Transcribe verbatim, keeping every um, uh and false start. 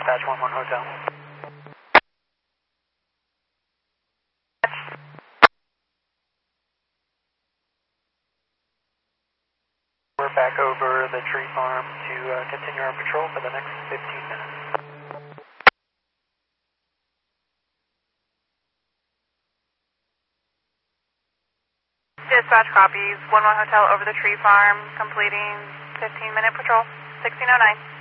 Dispatch one one Hotel. We're back over the tree farm to uh, continue our patrol for the next fifteen minutes. Dispatch copies, one one Hotel over the tree farm, completing fifteen minute patrol, sixteen oh nine.